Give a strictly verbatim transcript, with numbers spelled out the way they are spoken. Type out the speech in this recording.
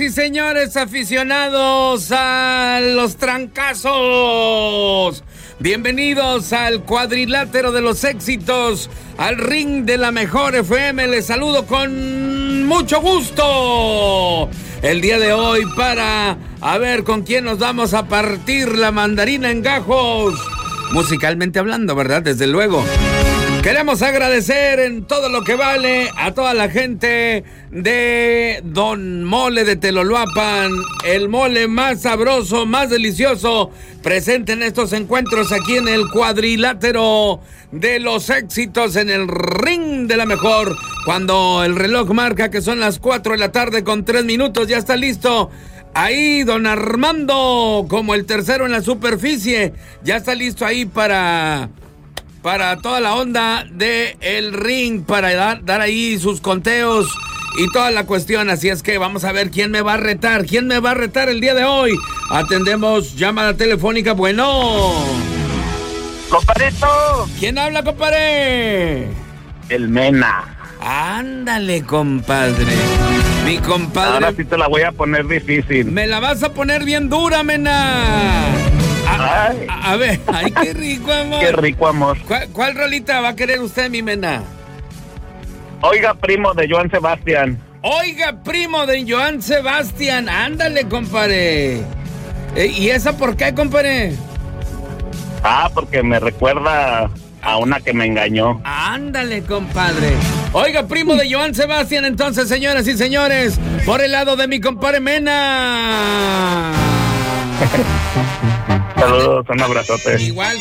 y señores aficionados a los trancazos, bienvenidos al cuadrilátero de los éxitos, al ring de la mejor F M. Les saludo con mucho gusto el día de hoy para a ver con quién nos vamos a partir la mandarina en gajos, musicalmente hablando, ¿verdad? Desde luego. Queremos agradecer en todo lo que vale a toda la gente de Don Mole de Teloluapan, el mole más sabroso, más delicioso, presente en estos encuentros aquí en el cuadrilátero de los éxitos, en el ring de la mejor. Cuando el reloj marca que son las cuatro de la tarde con tres minutos, ya está listo. Ahí, don Armando, como el tercero en la superficie, ya está listo ahí para... para toda la onda de el ring, para dar, dar ahí sus conteos y toda la cuestión. Así es que vamos a ver quién me va a retar, quién me va a retar el día de hoy. Atendemos llamada telefónica. Bueno, compadrito. ¿Quién habla, compadre? El Mena. Ándale, compadre. Mi compadre. Ahora sí te la voy a poner difícil. Me la vas a poner bien dura, Mena. A, Ay. a, a ver, ay, qué rico, amor. Qué rico, amor. ¿Cuál, cuál rolita va a querer usted, mi Mena? Oiga, primo de Joan Sebastián. Oiga, primo de Joan Sebastián. Ándale, compadre. Eh, ¿Y esa por qué, compadre? Ah, porque me recuerda a una que me engañó. Ándale, compadre. Oiga, primo de Joan Sebastián, entonces, señoras y señores, por el lado de mi compadre Mena. Saludos, un abrazote. Igual,